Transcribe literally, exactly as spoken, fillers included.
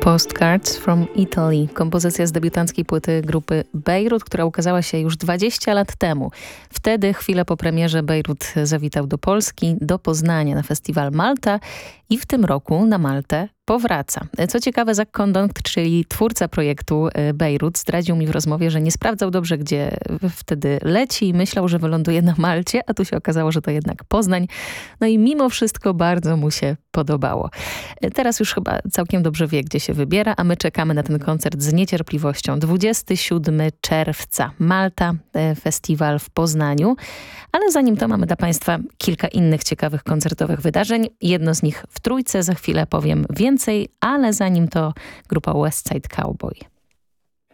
Postcards from Italy, kompozycja z debiutanckiej płyty grupy Beirut, która ukazała się już dwadzieścia lat temu. Wtedy, chwilę po premierze, Beirut zawitał do Polski, do Poznania na festiwal Malta i w tym roku na Maltę powraca. Co ciekawe, Zach Condon, czyli twórca projektu Beirut, zdradził mi w rozmowie, że nie sprawdzał dobrze, gdzie wtedy leci i myślał, że wyląduje na Malcie, a tu się okazało, że to jednak Poznań. No i mimo wszystko bardzo mu się podobało. Teraz już chyba całkiem dobrze wie, gdzie się wybiera, a my czekamy na ten koncert z niecierpliwością. dwudziestego siódmego czerwca, Malta, festiwal w Poznaniu. Ale zanim to mamy dla Państwa kilka innych ciekawych koncertowych wydarzeń. Jedno z nich w Trójce, za chwilę powiem więcej, ale zanim to grupa West Side Cowboy.